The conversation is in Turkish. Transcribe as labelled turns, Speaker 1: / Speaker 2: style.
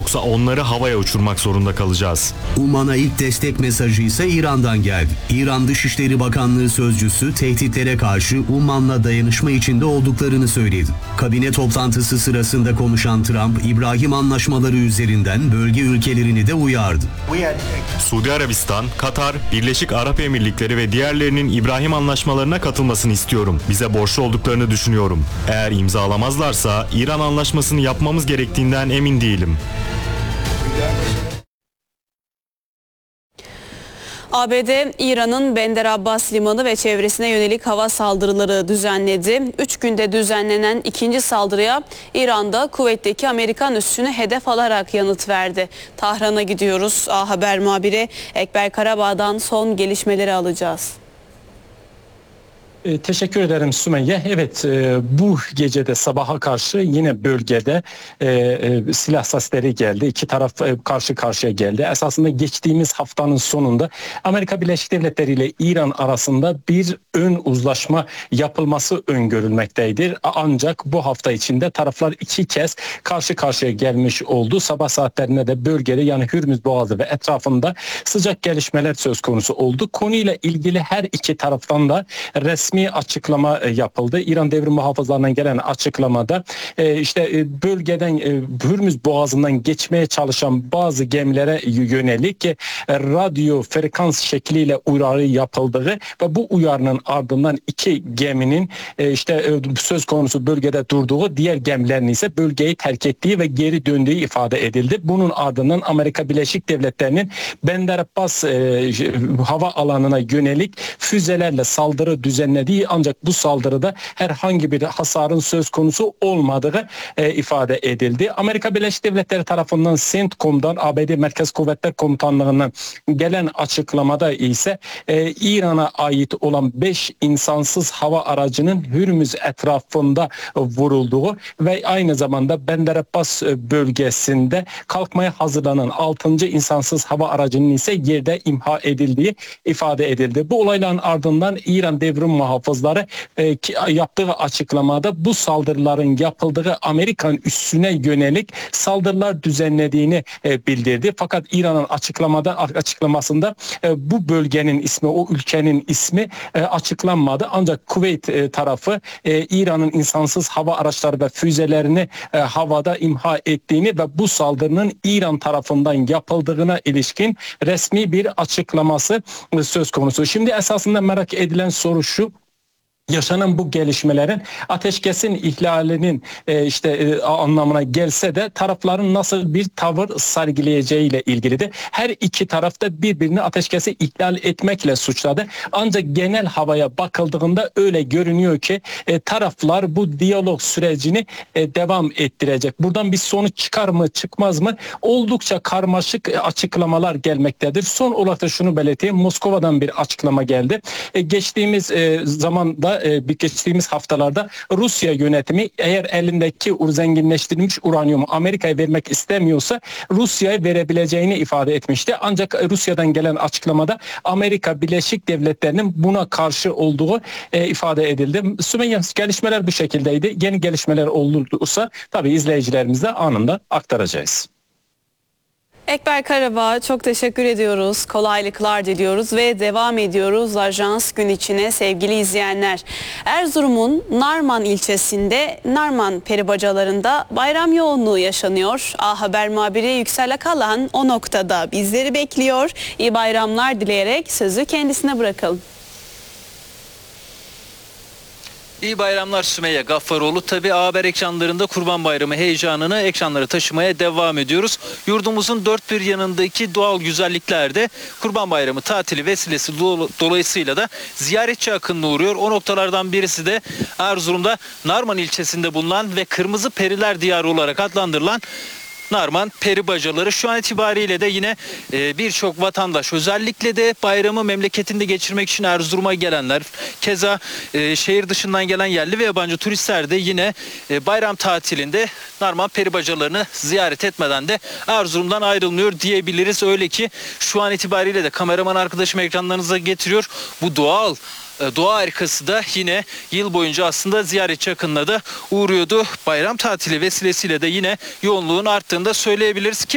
Speaker 1: Yoksa onları havaya uçurmak zorunda kalacağız.
Speaker 2: Umman'a ilk destek mesajı ise İran'dan geldi. İran Dışişleri Bakanlığı sözcüsü tehditlere karşı Umman'la dayanışma içinde olduklarını söyledi. Kabine toplantısı sırasında konuşan Trump, İbrahim anlaşmaları üzerinden bölge ülkelerini de uyardı.
Speaker 1: Suudi Arabistan, Katar, Birleşik Arap Emirlikleri ve diğerlerinin İbrahim anlaşmalarına katılmasını istiyorum. Bize borçlu olduklarını düşünüyorum. Eğer imzalamazlarsa İran anlaşmasını yapmamız gerektiğinden emin değilim.
Speaker 3: ABD, İran'ın Bender Abbas Limanı ve çevresine yönelik hava saldırıları düzenledi. 3 günde düzenlenen ikinci saldırıya İran'da Kuveyt'teki Amerikan üssünü hedef alarak yanıt verdi. Tahran'a gidiyoruz. A Haber muhabiri Ekber Karabağ'dan son gelişmeleri alacağız.
Speaker 4: Teşekkür ederim Sümeyye. Evet, bu gecede sabaha karşı yine bölgede silah sesleri geldi. İki taraf karşı karşıya geldi. Esasında geçtiğimiz haftanın sonunda Amerika Birleşik Devletleri ile İran arasında bir ön uzlaşma yapılması öngörülmekteydi. Ancak bu hafta içinde taraflar iki kez karşı karşıya gelmiş oldu. Sabah saatlerinde de bölgede, yani Hürmüz Boğazı ve etrafında sıcak gelişmeler söz konusu oldu. Konuyla ilgili her iki taraftan da resmi açıklama yapıldı. İran devrim muhafızlarından gelen açıklamada bölgeden Hürmüz Boğazı'ndan geçmeye çalışan bazı gemilere yönelik radyo frekans şekliyle uyarı yapıldığı ve bu uyarının ardından iki geminin söz konusu bölgede durduğu, diğer gemilerin ise bölgeyi terk ettiği ve geri döndüğü ifade edildi. Bunun ardından Amerika Birleşik Devletleri'nin Bender Abbas hava alanına yönelik füzelerle saldırı düzenlediği, ancak bu saldırıda herhangi bir hasarın söz konusu olmadığı ifade edildi. Amerika Birleşik Devletleri tarafından CENTCOM'dan, ABD Merkez Kuvvetler Komutanlığı'ndan gelen açıklamada ise İran'a ait olan 5 insansız hava aracının Hürmüz etrafında vurulduğu ve aynı zamanda Bender Abbas bölgesinde kalkmaya hazırlanan 6. insansız hava aracının ise yerde imha edildiği ifade edildi. Bu olayların ardından İran devrim muhafızları yaptığı açıklamada bu saldırıların yapıldığı Amerikan üssüne yönelik saldırılar düzenlediğini bildirdi. Fakat İran'ın açıklamasında bu bölgenin ismi, o ülkenin ismi açıklanmadı. Ancak Kuveyt tarafı İran'ın insansız hava araçları ve füzelerini havada imha ettiğini ve bu saldırının İran tarafından yapıldığına ilişkin resmi bir açıklaması söz konusu. Şimdi esasında merak edilen soru şu: yaşanan bu gelişmelerin ateşkesin ihlalinin anlamına gelse de tarafların nasıl bir tavır sergileyeceğiyle ilgilidir. Her iki taraf da birbirini ateşkesi ihlal etmekle suçladı. Ancak genel havaya bakıldığında öyle görünüyor ki taraflar bu diyalog sürecini devam ettirecek. Buradan bir sonuç çıkar mı çıkmaz mı? Oldukça karmaşık açıklamalar gelmektedir. Son olarak da şunu belirteyim. Moskova'dan bir açıklama geldi. Geçtiğimiz haftalarda Rusya yönetimi eğer elindeki zenginleştirilmiş uranyumu Amerika'ya vermek istemiyorsa Rusya'ya verebileceğini ifade etmişti. Ancak Rusya'dan gelen açıklamada Amerika Birleşik Devletleri'nin buna karşı olduğu ifade edildi. Sümeyye, gelişmeler bu şekildeydi. Yeni gelişmeler olursa tabii izleyicilerimize anında aktaracağız.
Speaker 3: Ekber Karabağ, çok teşekkür ediyoruz. Kolaylıklar diliyoruz ve devam ediyoruz Ajans gün içine sevgili izleyenler. Erzurum'un Narman ilçesinde Narman peribacalarında bayram yoğunluğu yaşanıyor. A Haber muhabiri Yüksel Akalan o noktada bizleri bekliyor. İyi bayramlar dileyerek sözü kendisine bırakalım.
Speaker 5: İyi bayramlar Sümeyye Gaffaroğlu. Tabii A Haber ekranlarında Kurban Bayramı heyecanını ekranlara taşımaya devam ediyoruz. Yurdumuzun dört bir yanındaki doğal güzelliklerde Kurban Bayramı tatili vesilesi dolayısıyla da ziyaretçi akınına uğruyor. O noktalardan birisi de Erzurum'da Narman ilçesinde bulunan ve Kırmızı Periler Diyarı olarak adlandırılan Narman peribacaları. Şu an itibariyle de yine birçok vatandaş, özellikle de bayramı memleketinde geçirmek için Erzurum'a gelenler, keza şehir dışından gelen yerli ve yabancı turistler de yine bayram tatilinde Narman peribacalarını ziyaret etmeden de Erzurum'dan ayrılmıyor diyebiliriz. Öyle ki şu an itibariyle de kameraman arkadaşım ekranlarınıza getiriyor. Bu doğa harikası da yine yıl boyunca aslında ziyaretçi akınına da uğruyordu. Bayram tatili vesilesiyle de yine yoğunluğun arttığını da söyleyebiliriz ki